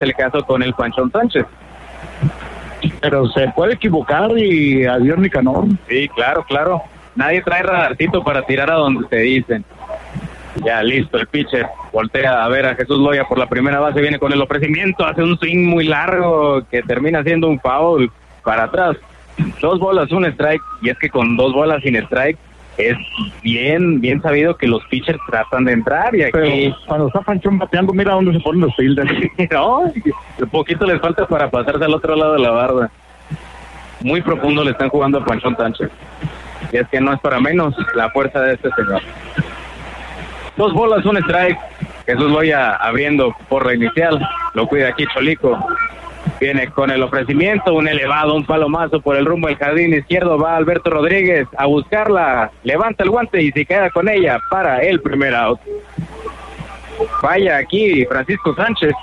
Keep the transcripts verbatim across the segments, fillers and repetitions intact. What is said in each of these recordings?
el caso con el Panchón Sánchez. Pero se puede equivocar y adiós Nicanor. Sí, claro, claro. Nadie trae radarcito para tirar a donde te dicen. Ya, listo, el pitcher voltea a ver a Jesús Loya por la primera base, viene con el ofrecimiento, hace un swing muy largo que termina siendo un foul para atrás. Dos bolas, un strike, y es que con dos bolas sin strike es bien, bien sabido que los pitchers tratan de entrar, y aquí... Pero cuando está Panchón bateando, mira dónde se ponen los fielders. No, un poquito les falta para pasarse al otro lado de la barda. Muy profundo le están jugando a Panchón Sánchez. Y es que no es para menos la fuerza de este señor. Dos bolas, un strike. Jesús Loya abriendo por la inicial. Lo cuida aquí Cholico. Viene con el ofrecimiento, un elevado, un palomazo por el rumbo del jardín izquierdo. Va Alberto Rodríguez a buscarla. Levanta el guante y se queda con ella para el primer out. Vaya aquí Francisco Sánchez.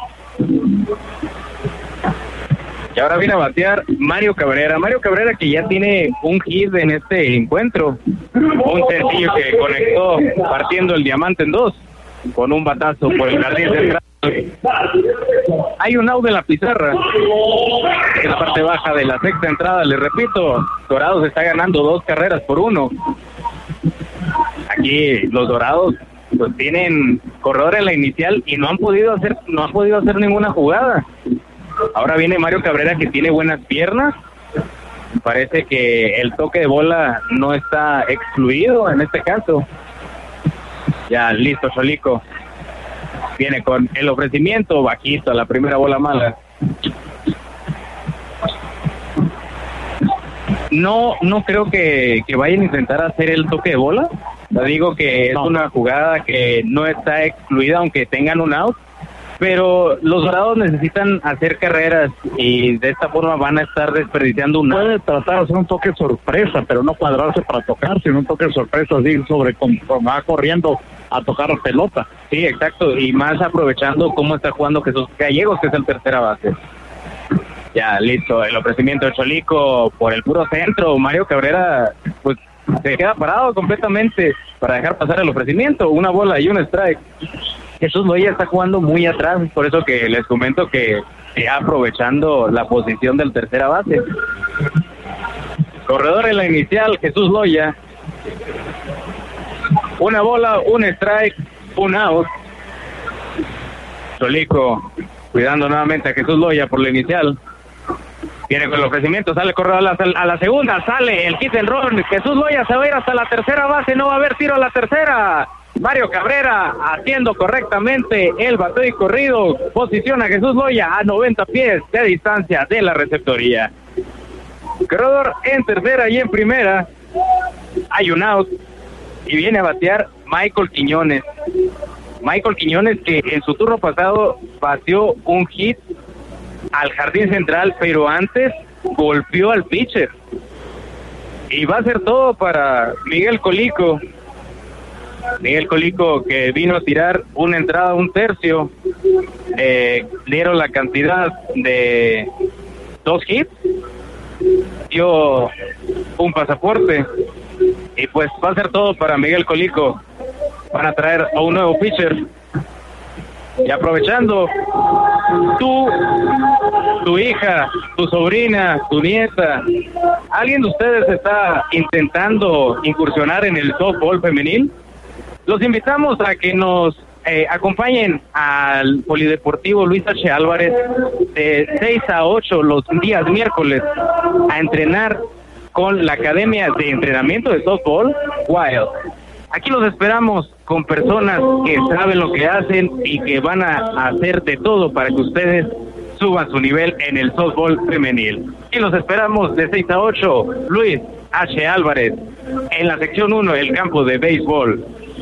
Y ahora viene a batear Mario Cabrera. Mario Cabrera, que ya tiene un hit en este encuentro. Un sencillo que conectó partiendo el diamante en dos con un batazo por el jardín central. Hay un out de la pizarra en la parte baja de la sexta entrada. Les repito, Dorados está ganando dos carreras por uno. Aquí los Dorados pues tienen corredor en la inicial y no han podido hacer no han podido hacer ninguna jugada. Ahora viene Mario Cabrera, que tiene buenas piernas. Parece que el toque de bola no está excluido en este caso. Ya, listo, Cholico. Viene con el ofrecimiento, bajito, la primera bola mala. No, no creo que, que vayan a intentar hacer el toque de bola. Te digo que es no. una jugada que no está excluida, aunque tengan un out. Pero los Dorados necesitan hacer carreras y de esta forma van a estar desperdiciando una. Puede tratar de hacer un toque sorpresa, pero no cuadrarse para tocar, sino un toque sorpresa así sobre como va corriendo a tocar la pelota. Sí, exacto, y más aprovechando cómo está jugando Jesús Gallegos, que es el tercera base. Ya, listo, el ofrecimiento de Cholico por el puro centro. Mario Cabrera, pues, se queda parado completamente para dejar pasar el ofrecimiento. Una bola y un strike. Jesús Loya está jugando muy atrás, por eso que les comento que está aprovechando la posición del tercera base. Corredor en la inicial, Jesús Loya. Una bola, un strike, un out. Cholico cuidando nuevamente a Jesús Loya por la inicial. Viene con el ofrecimiento, sale corredor a la, a la segunda, sale el hit and run. Jesús Loya se va a ir hasta la tercera base, no va a haber tiro a la tercera. Mario Cabrera haciendo correctamente el bateo y corrido, posiciona a Jesús Loya a noventa pies de distancia de la receptoría. Corredor en tercera y en primera, hay un out y viene a batear Michael Quiñones. Michael Quiñones, que en su turno pasado bateó un hit al jardín central, pero antes golpeó al pitcher. Y va a ser todo para Miguel Colico. Miguel Colico, que vino a tirar una entrada, un tercio. Eh, dieron la cantidad de dos hits, dio un pasaporte, y pues va a ser todo para Miguel Colico. Van a traer a un nuevo pitcher. Y aprovechando, tú, tu hija, tu sobrina, tu nieta, ¿alguien de ustedes está intentando incursionar en el softball femenil? Los invitamos a que nos eh, acompañen al Polideportivo Luis H. Álvarez de seis a ocho los días miércoles a entrenar con la Academia de Entrenamiento de Softball Wild. Aquí los esperamos con personas que saben lo que hacen y que van a hacer de todo para que ustedes suban su nivel en el softball femenil. Y los esperamos de seis a ocho, Luis H. Álvarez, en la sección uno, el campo de béisbol.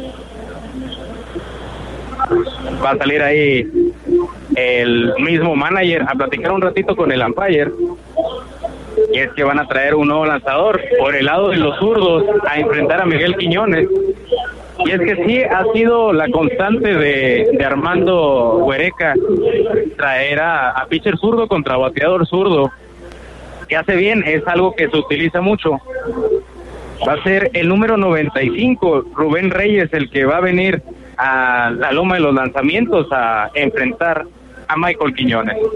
Va a salir ahí el mismo manager a platicar un ratito con el umpire. Y es que van a traer un nuevo lanzador por el lado de los zurdos a enfrentar a Miguel Quiñones. Y es que sí ha sido la constante de, de Armando Huereca traer a, a pitcher zurdo contra bateador zurdo, que hace bien, es algo que se utiliza mucho. Va a ser el número noventa y cinco, Rubén Reyes, el que va a venir a la loma de los lanzamientos a enfrentar a Michael Quiñones.